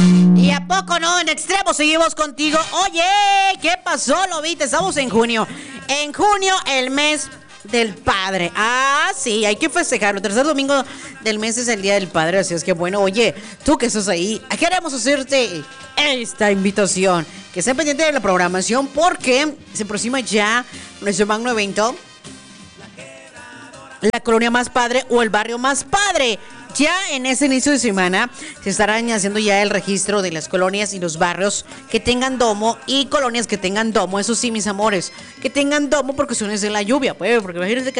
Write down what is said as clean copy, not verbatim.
¿Y a poco no? En extremo seguimos contigo. Oye, ¿qué pasó, Lobita? Estamos en junio. En junio, el mes del padre. Ah, sí, hay que festejarlo. El tercer domingo del mes es el Día del Padre. Así es que bueno, oye, tú que estás ahí, queremos hacerte esta invitación. Que estén pendientes de la programación porque se aproxima ya nuestro magno evento. La colonia más padre o el barrio más padre. Ya en ese inicio de semana se estarán haciendo ya el registro de las colonias y los barrios que tengan domo y colonias que tengan domo. Eso sí, mis amores, que tengan domo por cuestiones de la lluvia. Pues, porque imagínense que